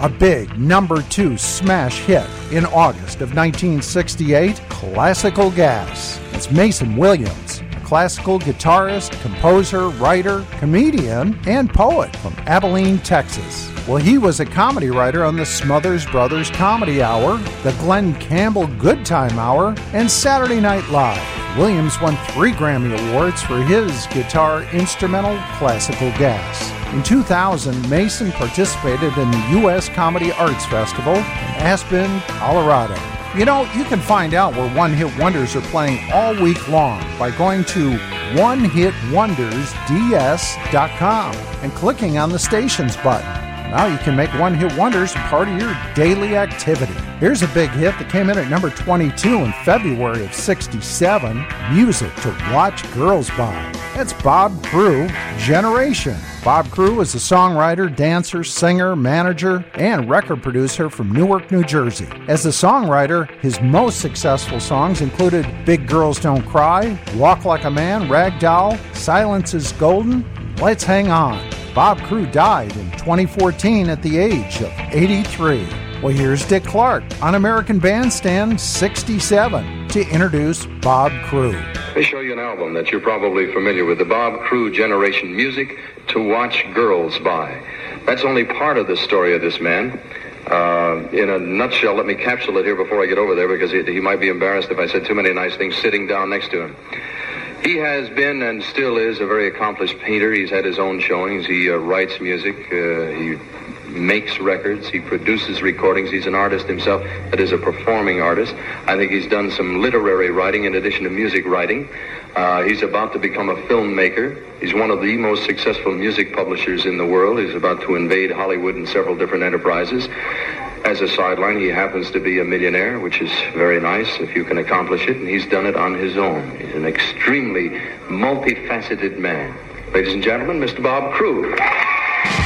a big #2 smash hit in August of 1968, Classical Gas. It's Mason Williams, a classical guitarist, composer, writer, comedian, and poet from Abilene, Texas. Well, he was a comedy writer on the Smothers Brothers Comedy Hour, the Glenn Campbell Good Time Hour, and Saturday Night Live. Williams won 3 Grammy Awards for his guitar instrumental, Classical Gas. In 2000, Mason participated in the U.S. Comedy Arts Festival in Aspen, Colorado. You know, you can find out where One Hit Wonders are playing all week long by going to onehitwondersds.com and clicking on the stations button. Now you can make One Hit Wonders part of your daily activity. Here's a big hit that came in at number 22 in February of '67, Music to Watch Girls By. That's Bob Crew, Generation. Bob Crew is a songwriter, dancer, singer, manager, and record producer from Newark, New Jersey. As a songwriter, his most successful songs included Big Girls Don't Cry, Walk Like a Man, Rag Doll, Silence is Golden, Let's Hang On. Bob Crew died in 2014 at the age of 83. Well, here's Dick Clark on American Bandstand 67 to introduce Bob Crew. Let me show you an album that you're probably familiar with, the Bob Crew Generation, Music to Watch Girls By. That's only part of the story of this man. In a nutshell, let me capsule it here before I get over there, because he might be embarrassed if I said too many nice things sitting down next to him. He has been and still is a very accomplished painter. He's had his own showings. He writes music. He makes records. He produces recordings. He's an artist himself, that is a performing artist. I think he's done some literary writing in addition to music writing. He's about to become a filmmaker. He's one of the most successful music publishers in the world. He's about to invade Hollywood in several different enterprises. As a sideline, he happens to be a millionaire, which is very nice if you can accomplish it, and he's done it on his own. He's an extremely multifaceted man. Ladies and gentlemen, Mr. Bob Crew.